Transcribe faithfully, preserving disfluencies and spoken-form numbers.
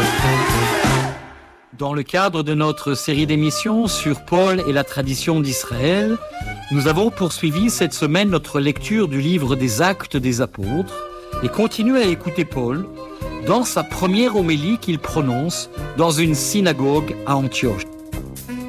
Dans le cadre de notre série d'émissions sur Paul et la tradition d'Israël, nous avons poursuivi cette semaine notre lecture du livre des Actes des Apôtres et continué à écouter Paul dans sa première homélie qu'il prononce dans une synagogue à Antioche.